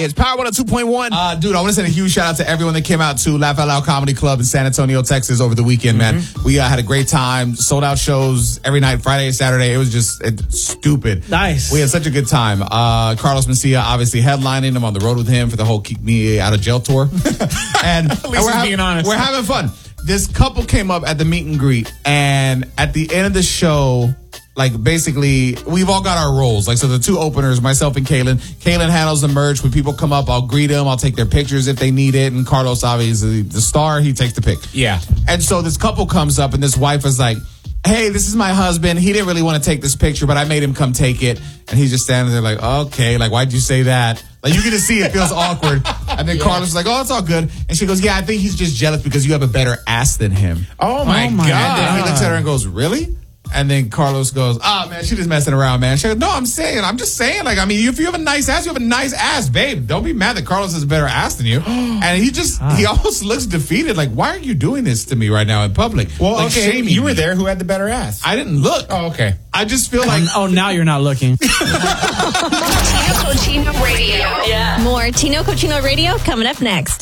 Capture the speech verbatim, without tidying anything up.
is Power one oh two point one. Uh, dude, I want to send a huge shout out to everyone that came out to Laugh Out Loud Comedy Club in San Antonio, Texas over the weekend, man. Mm-hmm. We uh, had a great time. Sold out shows every night, Friday and Saturday. It was just it, stupid. Nice. We had such a good time. Uh, Carlos Mencia obviously headlining. I'm on the road with him for the whole Keep Me Out of Jail tour. and, At least and he's we're, ha- being honest. we're having fun. This couple came up at the meet and greet, and at the end of the show, like, basically, we've all got our roles. Like, so the two openers, myself and Kaylin. Kaylin handles the merch. When people come up, I'll greet them. I'll take their pictures if they need it. And Carlos, obviously, the star, he takes the pic. Yeah. And so this couple comes up, and this wife is like, hey, this is my husband. He didn't really want to take this picture, but I made him come take it. And he's just standing there like, okay, like, why'd you say that? Like, you get to see it feels awkward. And then yeah. Carlos is like, oh, it's all good. And she goes, yeah, I think he's just jealous because you have a better ass than him. Oh, my, oh my God. And then he looks at her and goes, really? And then Carlos goes, ah, oh, man, she just messing around, man. She goes, no, I'm saying, I'm just saying, like, I mean, if you have a nice ass, you have a nice ass, babe. Don't be mad that Carlos has a better ass than you. And he just, ah. he almost looks defeated. Like, why are you doing this to me right now in public? Well, like, okay, shaming you were me. there. Who had the better ass? I didn't look. Oh, okay. I just feel like. Oh, now you're not looking. Tino Cochino Radio. Yeah. More Tino Cochino Radio coming up next.